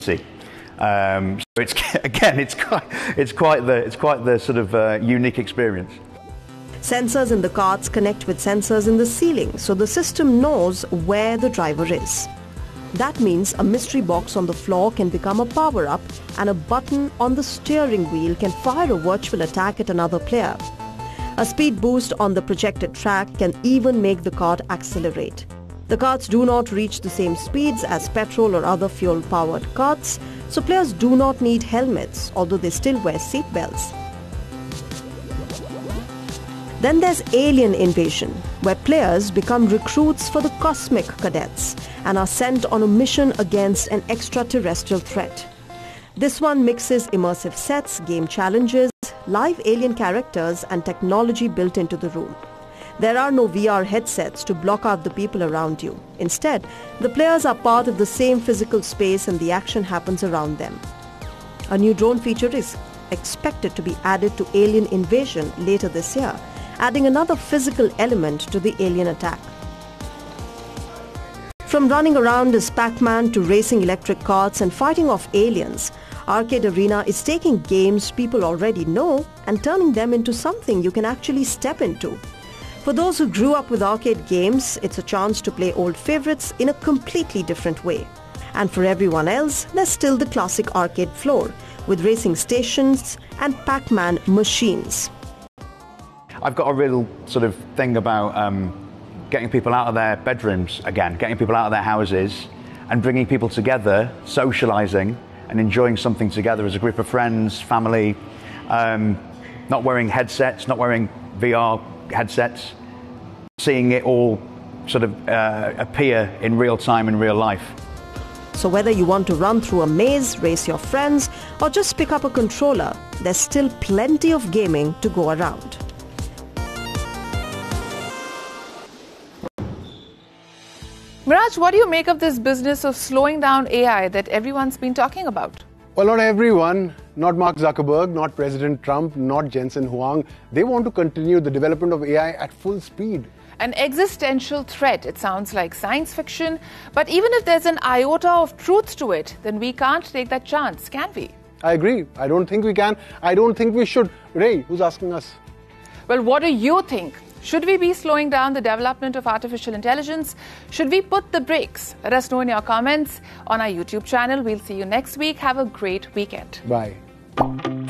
So it's again, it's quite the sort of unique experience. Sensors in the carts connect with sensors in the ceiling, so the system knows where the driver is. That means a mystery box on the floor can become a power-up, and a button on the steering wheel can fire a virtual attack at another player. A speed boost on the projected track can even make the cart accelerate. The carts do not reach the same speeds as petrol or other fuel-powered carts, so players do not need helmets, although they still wear seat belts. Then there's Alien Invasion, where players become recruits for the Cosmic Cadets and are sent on a mission against an extraterrestrial threat. This one mixes immersive sets, game challenges, live alien characters and technology built into the room. There are no VR headsets to block out the people around you. Instead, the players are part of the same physical space and the action happens around them. A new drone feature is expected to be added to Alien Invasion later this year, adding another physical element to the alien attack. From running around as Pac-Man to racing electric carts and fighting off aliens, Arcade Arena is taking games people already know and turning them into something you can actually step into. For those who grew up with arcade games, it's a chance to play old favorites in a completely different way. And for everyone else, there's still the classic arcade floor, with racing stations and Pac-Man machines. I've got a real sort of thing about getting people out of their bedrooms again, getting people out of their houses and bringing people together, socialising and enjoying something together as a group of friends, family, not wearing headsets, not wearing VR headsets, seeing it all sort of appear in real time in real life. So whether you want to run through a maze, race your friends, or just pick up a controller, there's still plenty of gaming to go around. Miraj, what do you make of this business of slowing down AI that everyone's been talking about? Well, not everyone, not Mark Zuckerberg, not President Trump, not Jensen Huang. They want to continue the development of AI at full speed. An existential threat, it sounds like science fiction, but even if there's an iota of truth to it, then we can't take that chance, can we? I agree. I don't think we can. I don't think we should. Ray, who's asking us? Well, what do you think? Should we be slowing down the development of artificial intelligence? Should we put the brakes? Let us know in your comments on our YouTube channel. We'll see you next week. Have a great weekend. Bye.